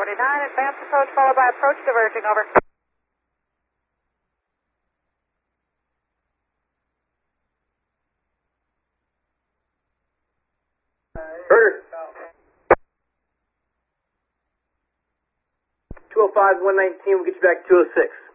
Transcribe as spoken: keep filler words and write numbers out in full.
forty-nine, advance approach followed by approach diverging, over. Herder. two oh five, one nineteen, we'll get you back to two oh six.